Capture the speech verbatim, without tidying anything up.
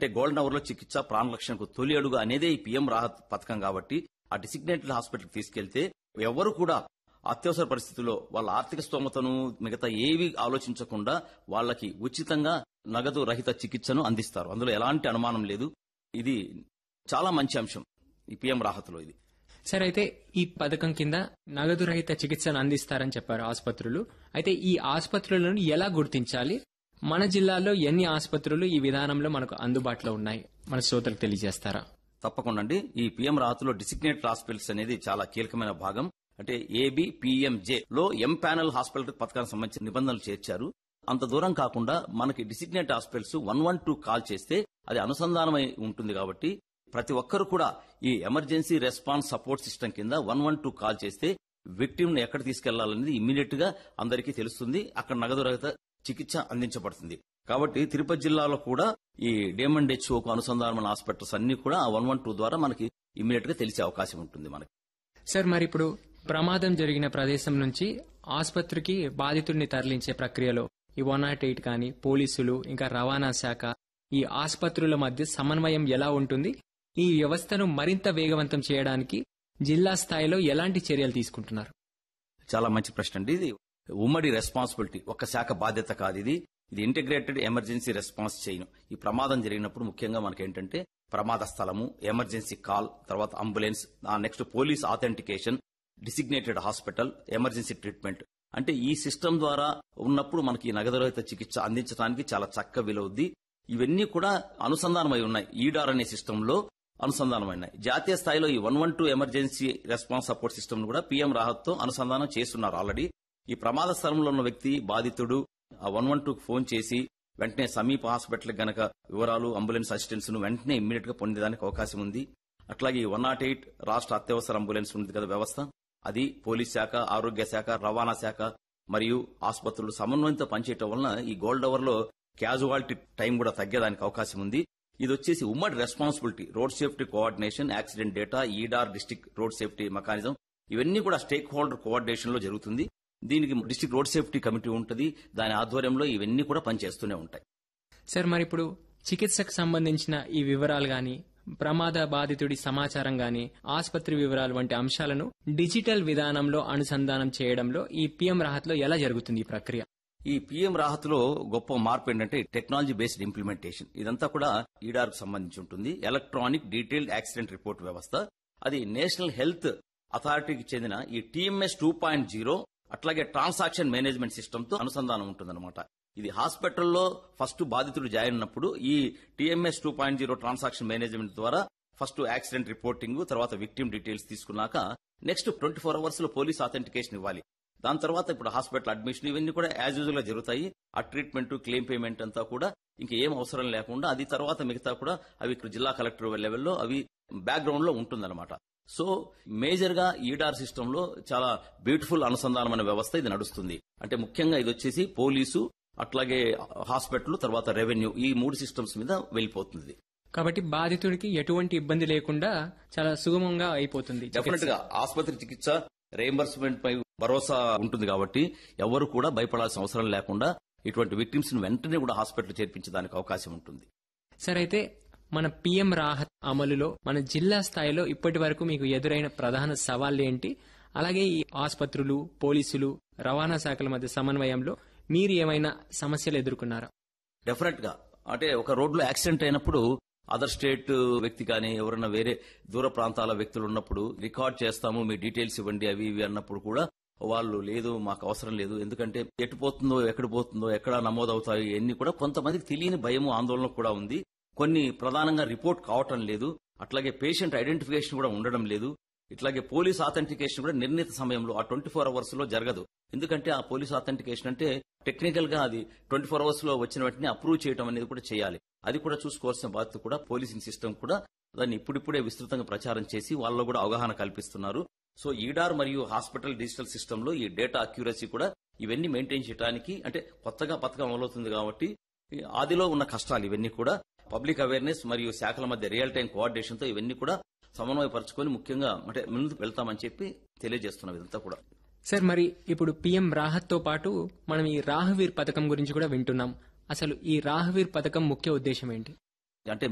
అంటే golden hour లో చికిత్స ప్రాణరక్షణకు తొలి అడుగు అనేదే ఈ పీఎం రాహత్ పథకం కాబట్టి ఆ డిసిగ్నేటెడ్ హాస్పిటల్ తీసుకెళ్తే ఎవరు కూడా అత్యవసర పరిస్థితుల్లో వాళ్ళ ఆర్థిక స్తోమతను మిగతా ఏవి ఆలోచించకుండా వాళ్ళకి ఉచితంగా నగదు రహిత చికిత్సను అందిస్తారు. అందులో ఎలాంటి అనుమానం లేదు. ఇది చాలా మంచి అంశం ఈ పీఎం రాహత్లో. ఇది సరే, అయితే ఈ పథకం కింద నగదు రహిత చికిత్సను అందిస్తారని చెప్పారు ఆసుపత్రులు. అయితే ఈ ఆసుపత్రులను ఎలా గుర్తించాలి? మన జిల్లాలో ఎన్ని ఆసుపత్రులు ఈ విధానంలో మనకు అందుబాటులో ఉన్నాయి? మన శ్రోతలకు తెలియజేస్తారా? తప్పకుండా అండి. ఈ పీఎం రాహత్లో డిసిగ్నేటెడ్ హాస్పిటల్స్ అనేది చాలా కీలకమైన భాగం. అంటే ఏబి పిఎంజే లో ఎం ప్యానల్ హాస్పిటల్ పథకానికి సంబంధించిన నిబంధనలు చేర్చారు. అంత దూరం కాకుండా మనకి designated hospitals one one two call చేస్తే అది అనుసంధానమై ఉంటుంది కాబట్టి ప్రతి ఒక్కరు కూడా ఈ ఎమర్జెన్సీ రెస్పాన్స్ సపోర్ట్ సిస్టమ్ కింద వన్ వన్ టూ కాల్ చేస్తే విక్టిమ్ ను ఎక్కడ తీసుకెళ్లాలనేది ఇమ్మీడియట్ గా అందరికీ తెలుస్తుంది. అక్కడ నగదు రహిత చికిత్స అందించబడుతుంది. కాబట్టి తిరుపతి జిల్లాలో కూడా ఈ డిఎంఎన్హెచ్ఓకు అనుసంధానమైన హాస్పిటల్స్ అన్ని కూడా ఆ వన్ వన్ టూ ద్వారా మనకి ఇమ్మీడియట్ గా తెలిసే అవకాశం ఉంటుంది మనకి. సార్, మరి ఇప్పుడు ప్రమాదం జరిగిన ప్రదేశం నుంచి ఆసుపత్రికి బాధితుడిని తరలించే ప్రక్రియలో ఈ వన్ నాట్ ఎయిట్ కానీ పోలీసులు ఇంకా రవాణా శాఖ ఈ ఆసుపత్రుల మధ్య సమన్వయం ఎలా ఉంటుంది? ఈ వ్యవస్థను మరింత వేగవంతం చేయడానికి జిల్లా స్థాయిలో ఎలాంటి చర్యలు తీసుకుంటున్నారు? చాలా మంచి ప్రశ్న అండి. ఇది ఉమ్మడి రెస్పాన్సిబిలిటీ, ఒక్క శాఖ బాధ్యత కాదు. ఇది ఇది ఇంటిగ్రేటెడ్ ఎమర్జెన్సీ రెస్పాన్స్ చైన్. ఈ ప్రమాదం జరిగినప్పుడు ముఖ్యంగా మనకేంటంటే ప్రమాద స్థలము, ఎమర్జెన్సీ కాల్, తర్వాత ambulance, next police authentication, designated hospital, emergency treatment. అంటే ఈ సిస్టమ్ ద్వారా ఉన్నప్పుడు మనకి నగదు రహిత చికిత్స అందించడానికి చాలా చక్కగా వీలవుద్ది. ఇవన్నీ కూడా అనుసంధానమై ఉన్నాయి. ఈడార్ అనే సిస్టంలో అనుసంధానమైనాయి. జాతీయ స్థాయిలో ఈ one one two emergency response support system కూడా పీఎం రాహత్ తో అనుసంధానం చేస్తున్నారు ఆల్రెడీ. ఈ ప్రమాద స్థలంలో ఉన్న వ్యక్తి బాధితుడు ఆ వన్ వన్ టూ ఫోన్ చేసి వెంటనే సమీప హాస్పిటల్ గనక వివరాలు, అంబులెన్స్ అసిస్టెన్స్ ను వెంటనే ఇమ్మీడియట్ గా పొందేదానికి అవకాశం ఉంది. అట్లాగే ఈ వన్ నాట్ ఎయిట్ రాష్ట్ర అత్యవసర అంబులెన్స్ ఉంది కదా వ్యవస్థ, అది పోలీస్ శాఖ, ఆరోగ్య శాఖ, రవాణా శాఖ మరియు ఆసుపత్రులు సమన్వయంతో పనిచేయడం వలన ఈ గోల్డ్ అవర్ లో క్యాజువాలిటీ టైం కూడా తగ్గేదానికి అవకాశం ఉంది. ఇది వచ్చేసి ఉమ్మడి responsibility, road safety coordination, accident data, eDAR district road safety mechanism, ఇవన్నీ కూడా స్టేక్ హోల్డర్ కోఆర్డినేషన్ లో జరుగుతుంది. దీనికి డిస్టిక్ రోడ్ సేఫ్టీ కమిటీ ఉంటుంది. దాని ఆధ్వర్యంలో ఇవన్నీ కూడా పనిచేస్తూనే ఉంటాయి. సార్, మరి ఇప్పుడు చికిత్సకు సంబంధించిన ఈ వివరాలు గాని, ప్రమాద బాధితుడి సమాచారం గాని, ఆసుపత్రి వివరాలు వంటి అంశాలను డిజిటల్ విధానంలో అనుసంధానం చేయడంలో ఈ పీఎం రాహత్ లో ఎలా జరుగుతుంది ఈ ప్రక్రియ? ఈ పీఎం రాహత్ లో గొప్ప మార్పు ఏంటంటే టెక్నాలజీ బేస్డ్ ఇంప్లిమెంటేషన్. ఇదంతా కూడా ఈడార్ కు సంబంధించి ఉంటుంది. ఎలక్ట్రానిక్ డీటెయిల్డ్ యాక్సిడెంట్ రిపోర్ట్ వ్యవస్థ. అది నేషనల్ హెల్త్ అథారిటీకి చెందిన ఈ టీఎంఎస్ టూ పాయింట్ జీరో అట్లాగే ట్రాన్సాక్షన్ మేనేజ్మెంట్ సిస్టమ్ తో అనుసంధానం ఉంటుందన్నమాట. ఇది హాస్పిటల్లో ఫస్ట్ బాధితుడు జాయిన్ అయినప్పుడు ఈ TMS two point zero transaction management ద్వారా ఫస్ట్ యాక్సిడెంట్ రిపోర్టింగ్, తర్వాత విక్టిమ్ డీటెయిల్స్ తీసుకున్నాక నెక్స్ట్ ట్వంటీ ఫోర్ అవర్స్ లో పోలీస్ ఆథెంటికేషన్ ఇవ్వాలి. దాని తర్వాత ఇప్పుడు హాస్పిటల్ అడ్మిషన్ ఇవన్నీ కూడా యాజ్ యూజువల్ గా జరుగుతాయి. ఆ ట్రీట్మెంట్, క్లెయిమ్ పేమెంట్ అంతా కూడా ఇంకా ఏం అవసరం లేకుండా అది తర్వాత మిగతా కూడా అవి జిల్లా కలెక్టర్ లెవెల్లో అవి బ్యాక్గ్రౌండ్ లో ఉంటుందన్నమాట. సో మేజర్ గా ఈడార్ సిస్టమ్ లో చాలా బ్యూటిఫుల్ అనుసంధానమైన వ్యవస్థ ఇది నడుస్తుంది. అంటే ముఖ్యంగా ఇది వచ్చేసి పోలీసు, అట్లాగే హాస్పిటల్, తర్వాత రెవెన్యూ, ఈ మూడు సిస్టమ్స్ మీద వెళ్ళిపోతుంది. కాబట్టి బాధితుడికి ఎటువంటి ఇబ్బంది లేకుండా చాలా సుగమంగా అయిపోతుంది. డెఫినెట్ గా ఆసుపత్రి చికిత్స రీయింబర్స్మెంట్ పై భరోసా ఉంటుంది కాబట్టి ఎవరు కూడా భయపడాల్సిన అవసరం లేకుండా ఇటువంటి విక్టిమ్స్ ను వెంటనే కూడా హాస్పిటల్ చేర్పించడానికి అవకాశం ఉంటుంది. సరే, అయితే మన పీఎం రాహత్ అమలులో మన జిల్లా స్థాయిలో ఇప్పటి వరకు మీకు ఎదురైన ప్రధాన సవాళ్లు ఏంటి? అలాగే ఈ ఆసుపత్రులు, పోలీసులు, రవాణా శాఖల మధ్య సమన్వయంలో మీరు ఏమైనా సమస్యలు ఎదుర్కొన్నారా? డెఫినెట్ గా అంటే ఒక రోడ్లో యాక్సిడెంట్ అయినప్పుడు అదర్ స్టేట్ వ్యక్తి కానీ ఎవరైనా వేరే దూర ప్రాంతాల వ్యక్తులు ఉన్నప్పుడు రికార్డ్ చేస్తాము, మీ డీటెయిల్స్ ఇవ్వండి అవి ఇవి అన్నప్పుడు కూడా వాళ్ళు లేదు, మాకు అవసరం లేదు, ఎందుకంటే ఎటు పోతుందో, ఎక్కడ పోతుందో, ఎక్కడ నమోదవుతాయి ఇవన్నీ కూడా కొంతమందికి తెలియని భయము, ఆందోళన కూడా ఉంది. కొన్ని ప్రధానంగా రిపోర్ట్ కావటం లేదు. అట్లాగే పేషెంట్ ఐడెంటిఫికేషన్ కూడా ఉండడం లేదు. ఇట్లాగే పోలీస్ ఆథెంటికేషన్ కూడా నిర్ణీత సమయంలో ఆ ట్వంటీ ఫోర్ అవర్స్ లో జరగదు. ఎందుకంటే ఆ పోలీస్ ఆథెంటికేషన్ అంటే టెక్నికల్ గా అది ట్వంటీ ఫోర్ అవర్స్ లో వచ్చిన వెంటనే అప్రూవ్ చేయడం అనేది కూడా చేయాలి. అది కూడా చూసుకోవాల్సిన బాధ్యత కూడా పోలీసింగ్ సిస్టమ్ కూడా దాన్ని ఇప్పుడిప్పుడే విస్తృతంగా ప్రచారం చేసి వాళ్ళలో కూడా అవగాహన కల్పిస్తున్నారు. సో ఈడార్ మరియు హాస్పిటల్ డిజిటల్ సిస్టమ్ లో ఈ డేటా అక్యూరసీ కూడా ఇవన్నీ మెయింటైన్ చేయడానికి, అంటే కొత్తగా పథకం అమలవుతుంది కాబట్టి ఆదిలో ఉన్న కష్టాలు ఇవన్నీ కూడా పబ్లిక్ అవేర్నెస్ మరియు శాఖల మధ్య రియల్ టైం కోఆర్డినేషన్ తో ఇవన్నీ కూడా సమన్వయపరచుకొని ముఖ్యంగా అంటే ముందుకు వెళ్తామని చెప్పి తెలియజేస్తున్నాం ఇదంతా కూడా. సార్, మరి ఇప్పుడు పీఎం రాహత్ తో పాటు మనం ఈ రాహవీర్ పథకం గురించి కూడా వింటున్నాం. అసలు ఈ రాహవీర్ పథకం ముఖ్య ఉద్దేశం ఏంటి? అంటే